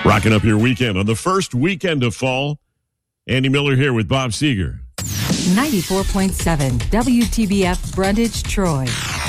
Rocking up your weekend on the first weekend of fall. Andy Miller here with Bob Seeger. 94.7 WTBF Brundage, Troy.